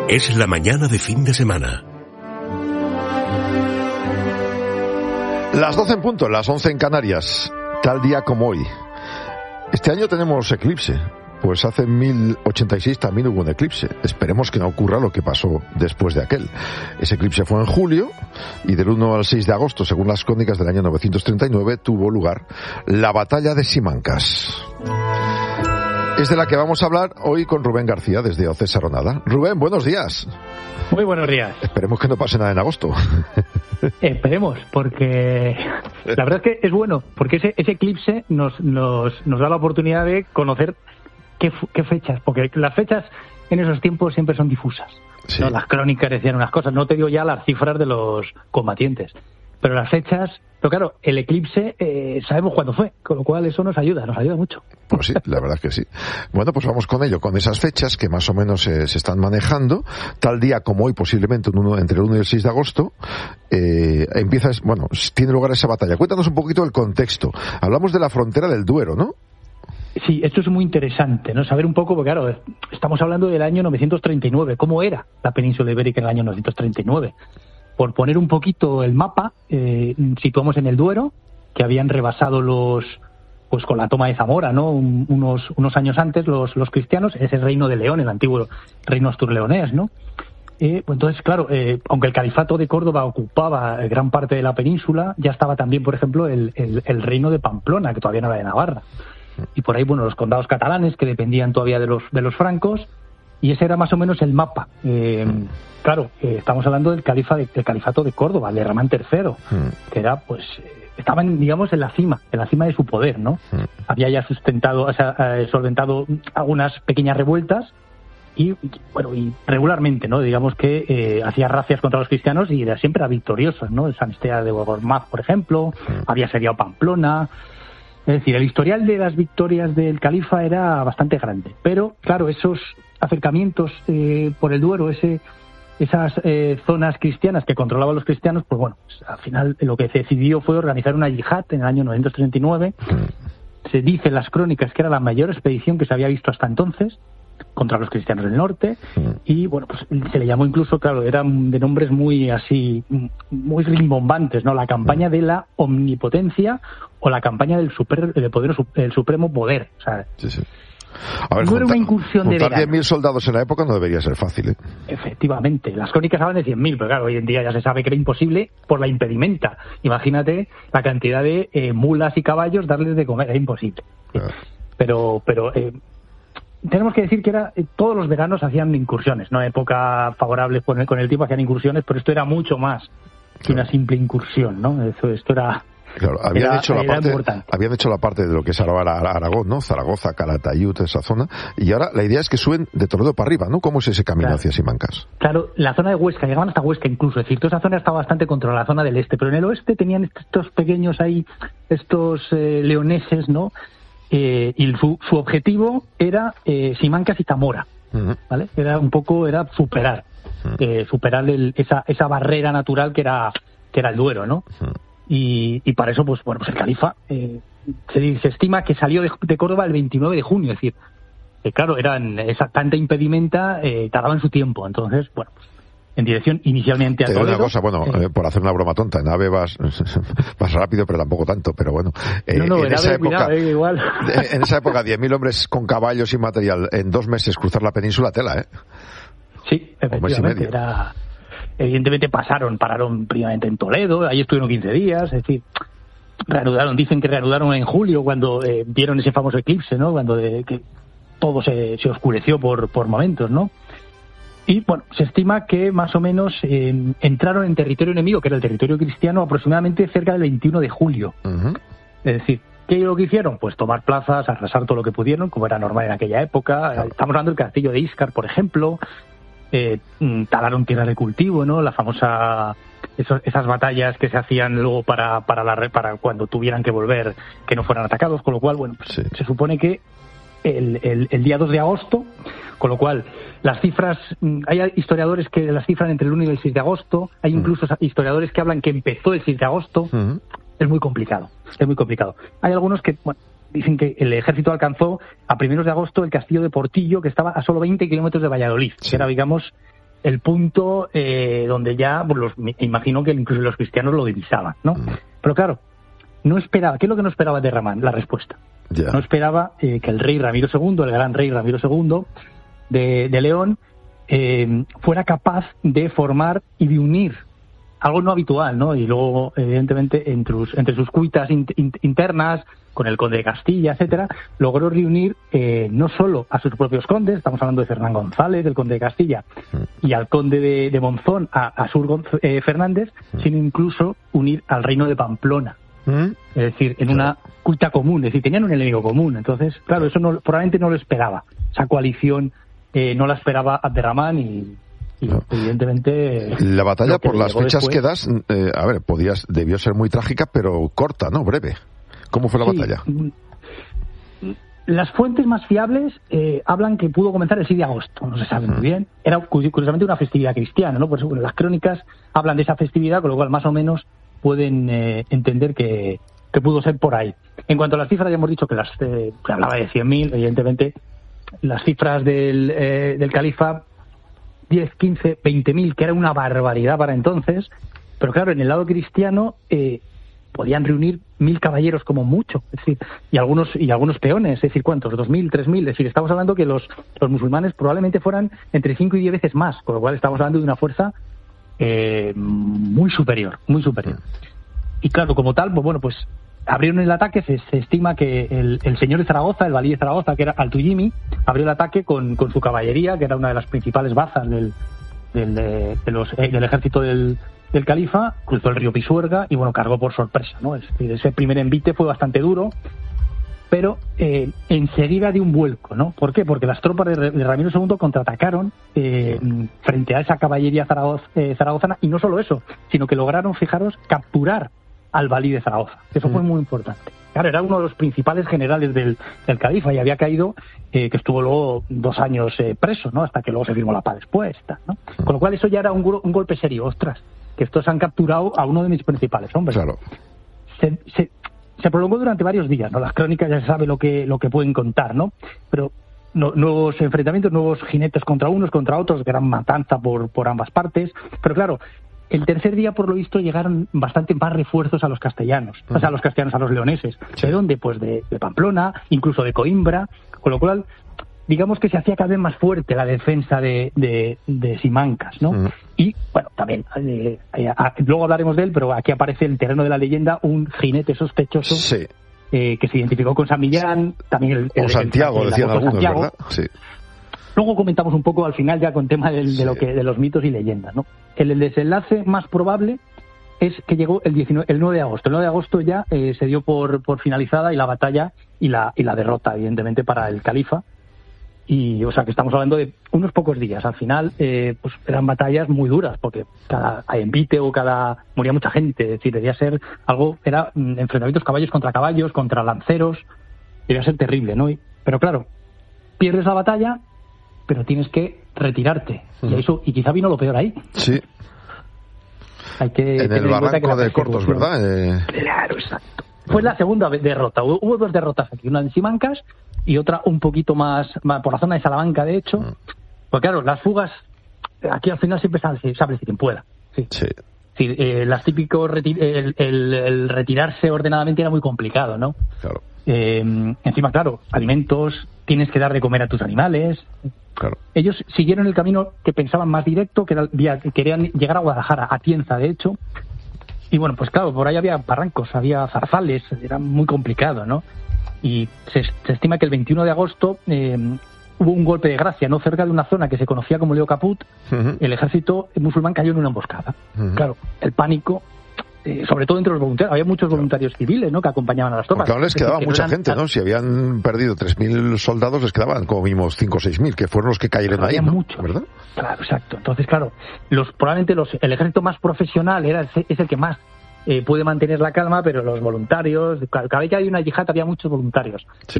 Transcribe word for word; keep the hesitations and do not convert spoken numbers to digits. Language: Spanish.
Es la mañana de fin de semana. Las doce en punto, las once en Canarias, tal día como hoy. Este año tenemos eclipse, pues hace mil ochenta y seis también hubo un eclipse. Esperemos que no ocurra lo que pasó después de aquel. Ese eclipse fue en julio y del uno al seis de agosto, según las crónicas del año novecientos treinta y nueve, tuvo lugar la batalla de Simancas. Es de la que vamos a hablar hoy con Rubén García desde Ocesa Ronada. Rubén, buenos días. Muy buenos días. Esperemos que no pase nada en agosto. Esperemos, porque la verdad es que es bueno, porque ese, ese eclipse nos, nos, nos da la oportunidad de conocer qué, qué fechas, porque las fechas en esos tiempos siempre son difusas. Sí. ¿No? Las crónicas decían unas cosas, no te digo ya las cifras de los combatientes, pero las fechas, pero claro, el eclipse eh, sabemos cuándo fue, con lo cual eso nos ayuda, nos ayuda mucho. Pues sí, la verdad es que sí. Bueno, pues vamos con ello, con esas fechas que más o menos eh, se están manejando. Tal día como hoy, posiblemente un uno, entre el uno y el seis de agosto, eh, empieza, bueno, tiene lugar esa batalla. Cuéntanos un poquito el contexto. Hablamos de la frontera del Duero, ¿no? Sí, esto es muy interesante, ¿no? Saber un poco, porque claro, estamos hablando del año novecientos treinta y nueve. ¿Cómo era la península ibérica en el año novecientos treinta y nueve? Por poner un poquito el mapa, eh, situamos en el Duero, que habían rebasado los, pues con la toma de Zamora, ¿no? Un, unos, unos años antes los, los cristianos, ese reino de León, el antiguo reino asturleonés, ¿no? Eh, pues entonces, claro, eh, aunque el califato de Córdoba ocupaba gran parte de la península, ya estaba también, por ejemplo, el, el, el reino de Pamplona, que todavía no era de Navarra. Y por ahí, bueno, los condados catalanes, que dependían todavía de los, de los francos, y ese era más o menos el mapa. Eh, claro, eh, estamos hablando del califa de, del califato de Córdoba, de Ramán tercero, mm. que era, pues, eh, estaban, digamos, en la cima, en la cima de su poder, ¿no? Mm. Había ya sustentado, o sea, eh, solventado algunas pequeñas revueltas y, y, bueno, y regularmente, ¿no? Digamos que eh, hacía racias contra los cristianos y era, siempre era victorioso, ¿no? San Esteban de Gormaz, por ejemplo, mm. había asediado Pamplona. Es decir, el historial de las victorias del califa era bastante grande, pero, claro, esos acercamientos eh, por el Duero, ese, esas eh, zonas cristianas que controlaban los cristianos, pues bueno, pues, al final lo que se decidió fue organizar una yihad en el año novecientos treinta y nueve. Se dice en las crónicas que era la mayor expedición que se había visto hasta entonces contra los cristianos del norte, y bueno, pues se le llamó incluso, claro, eran de nombres muy así, muy rimbombantes, ¿no? La campaña de la omnipotencia o la campaña del super, del poder, el supremo poder, o sea, sí, sí. A ver, no junta, era una incursión de juntar verano. diez mil soldados en la época no debería ser fácil, ¿eh? Efectivamente, las crónicas hablan de cien mil, pero claro, hoy en día ya se sabe que era imposible por la impedimenta. Imagínate la cantidad de eh, mulas y caballos darles de comer, era imposible. Claro. Pero, pero eh, tenemos que decir que era eh, todos los veranos hacían incursiones, no época favorable con el, con el tiempo hacían incursiones, pero esto era mucho más que claro. una simple incursión, ¿no? Eso, esto era... Claro, habían hecho la parte, habían hecho la parte de lo que es ahora Aragón, ¿no? Zaragoza, Calatayud, esa zona, y ahora la idea es que suben de Toledo para arriba, ¿no? ¿Cómo es ese camino claro. hacia Simancas? Claro, la zona de Huesca, llegaban hasta Huesca incluso, es decir, toda esa zona estaba bastante controlada, la zona del este, pero en el oeste tenían estos pequeños ahí, estos eh, leoneses, ¿no? Eh, y su, su objetivo era eh, Simancas y Zamora, uh-huh. ¿vale? Era un poco, era superar, uh-huh. eh, superar el, esa, esa barrera natural que era, que era el Duero, ¿no? Uh-huh. Y, y para eso, pues bueno, pues el califa eh, se, se estima que salió de, de Córdoba el veintinueve de junio, es decir, que claro, eran esa tanta impedimenta, eh, tardaban su tiempo, entonces, bueno, pues en dirección inicialmente a Te digo Toledo. Una cosa, bueno, eh, eh, por hacer una broma tonta, en AVE vas más rápido, pero tampoco tanto, pero bueno. Eh, no, no, en, en esa AVE, época, cuidado, eh, igual. En esa época, diez mil hombres con caballos y material, en dos meses cruzar la península, tela, ¿eh? Sí, efectivamente, era... Evidentemente pasaron, pararon primeramente en Toledo, ahí estuvieron quince días, es decir, reanudaron, dicen que reanudaron en julio cuando eh, vieron ese famoso eclipse, ¿no? Cuando de, que todo se, se oscureció por, por momentos, ¿no? Y bueno, se estima que más o menos eh, entraron en territorio enemigo, que era el territorio cristiano, aproximadamente cerca del veintiuno de julio. Uh-huh. Es decir, ¿qué es lo que hicieron? Pues tomar plazas, arrasar todo lo que pudieron, como era normal en aquella época. Claro. Estamos hablando del castillo de Íscar, por ejemplo. Eh, talaron tierras de cultivo, ¿no? La famosa esos, esas batallas que se hacían luego para para la para cuando tuvieran que volver, que no fueran atacados, con lo cual, bueno, pues, sí. se supone que el, el, el día dos de agosto, con lo cual las cifras, hay historiadores que las cifran entre el uno y el seis de agosto, hay incluso uh-huh. historiadores que hablan que empezó el seis de agosto, uh-huh. es muy complicado, es muy complicado. Hay algunos que, bueno, dicen que el ejército alcanzó a primeros de agosto el castillo de Portillo, que estaba a solo veinte kilómetros de Valladolid, sí. que era, digamos, el punto eh, donde ya, pues los, me imagino que incluso los cristianos lo divisaban, ¿no? Mm. Pero claro, no esperaba, ¿qué es lo que no esperaba de Ramán? La respuesta. Yeah. No esperaba eh, que el rey Ramiro segundo, el gran rey Ramiro segundo de, de León, eh, fuera capaz de formar y de unir algo no habitual, ¿no? Y luego, evidentemente, entre sus, entre sus cuitas in, in, internas, con el conde de Castilla, etcétera, logró reunir eh, no solo a sus propios condes, estamos hablando de Fernán González, del conde de Castilla, y al conde de, de Monzón, a, a Sur Gonz- eh, Fernández, sino incluso unir al reino de Pamplona. ¿Mm? Es decir, en una cuita común, es decir, tenían un enemigo común. Entonces, claro, eso no, probablemente no lo esperaba. Esa coalición eh, no la esperaba Abderramán y... Y, no. Evidentemente, la batalla, por las fechas después, que das, eh, a ver, podías, debió ser muy trágica, pero corta, ¿no? Breve. ¿Cómo fue la sí. batalla? Las fuentes más fiables eh, hablan que pudo comenzar el seis de agosto, no se sabe muy bien. Era curiosamente una festividad cristiana, ¿no? Por eso, bueno, las crónicas hablan de esa festividad, con lo cual más o menos pueden eh, entender que, que pudo ser por ahí. En cuanto a las cifras, ya hemos dicho que las eh, que hablaba de cien mil, evidentemente, las cifras del, eh, del califa, diez, quince, veinte mil, que era una barbaridad para entonces, pero claro, en el lado cristiano eh, podían reunir mil caballeros como mucho, es decir, y algunos y algunos peones, es decir, ¿cuántos? Dos mil, tres mil, es decir, estamos hablando que los, los musulmanes probablemente fueran entre cinco y diez veces más, con lo cual estamos hablando de una fuerza eh, muy superior, muy superior. Y claro, como tal, pues bueno, pues abrieron el ataque, se, se estima que el, el señor de Zaragoza, el valí de Zaragoza, que era Altuyimi, abrió el ataque con, con su caballería, que era una de las principales bazas del, del, de, de los, eh, del ejército del, del califa, cruzó el río Pisuerga y bueno, cargó por sorpresa, ¿no? Es decir, ese primer envite fue bastante duro, pero eh, enseguida dio un vuelco, ¿no? ¿Por qué? Porque las tropas de, de Ramiro segundo contraatacaron eh, frente a esa caballería zaragoz, eh, zaragozana, y no solo eso, sino que lograron, fijaros, capturar al valí de Zaragoza. Eso fue muy importante. Claro, era uno de los principales generales del, del califa y había caído, eh, que estuvo luego dos años eh, preso, ¿no? Hasta que luego se firmó la paz después, ¿no? Con lo cual eso ya era un, un golpe serio. Ostras, que estos han capturado a uno de mis principales hombres. Claro. Se, se, se prolongó durante varios días, ¿no? Las crónicas ya se sabe lo que, lo que pueden contar, ¿no? Pero no, nuevos enfrentamientos, nuevos jinetes contra unos, contra otros, gran matanza por, por ambas partes. Pero claro, el tercer día, por lo visto, llegaron bastante más refuerzos a los castellanos, uh-huh. o sea, a los castellanos, a los leoneses. Sí. ¿De dónde? Pues de, de Pamplona, incluso de Coimbra, con lo cual, digamos que se hacía cada vez más fuerte la defensa de, de, de Simancas, ¿no? Uh-huh. Y, bueno, también, eh, eh, luego hablaremos de él, pero aquí aparece el terreno de la leyenda, un jinete sospechoso, sí. eh, que se identificó con San Millán, también el... el o Santiago, el, decían algunos, Santiago. ¿Verdad? Sí. Luego comentamos un poco al final ya con tema del, de lo que de los mitos y leyendas, ¿no? El, el desenlace más probable es que llegó el, diecinueve, el nueve de agosto. El nueve de agosto ya eh, se dio por, por finalizada y la batalla y la y la derrota, evidentemente, para el califa. Y, o sea, que estamos hablando de unos pocos días. Al final, eh, pues eran batallas muy duras, porque cada envite o cada... moría mucha gente. Es decir, debía ser algo... Era mm, enfrentamientos caballos contra caballos, contra lanceros. Debía ser terrible, ¿no? Y, pero claro, pierdes la batalla, pero tienes que retirarte. Uh-huh. Y eso, y quizá vino lo peor ahí. Sí. Hay que en el barranco de Cortos, ¿verdad? Eh... Claro, exacto. Fue la segunda derrota. Hubo, hubo dos derrotas aquí, una en Simancas y otra un poquito más, más por la zona de Salamanca, de hecho. Uh-huh. Pues claro, las fugas, aquí al final siempre se sabe quien pueda. Sí. Sí. Sí, eh, las típicos reti- el, el, el retirarse ordenadamente era muy complicado, ¿no? Claro. Eh, encima, claro, alimentos, tienes que dar de comer a tus animales. Claro. Ellos siguieron el camino que pensaban más directo, que era, vía, querían llegar a Guadalajara, a Tienza, de hecho. Y bueno, pues claro, por ahí había barrancos, había zarzales, era muy complicado, ¿no? Y se, se estima que el veintiuno de agosto eh, hubo un golpe de gracia, ¿no? Cerca de una zona que se conocía como Leo Caput, uh-huh. el ejército musulmán cayó en una emboscada. Uh-huh. Claro, el pánico, eh, sobre todo entre los voluntarios, había muchos voluntarios claro. civiles, ¿no? Que acompañaban a las tropas. Porque ahora les quedaba mucha no gente, ¿no? Si habían perdido tres mil soldados, les quedaban como mínimo cinco o seis mil, que fueron los que cayeron ahí, ¿no? Muchos, ¿verdad? Claro, exacto. Entonces, claro, los probablemente los el ejército más profesional era el, es el que más eh, puede mantener la calma, pero los voluntarios, cada vez que hay una yihad había muchos voluntarios. Sí.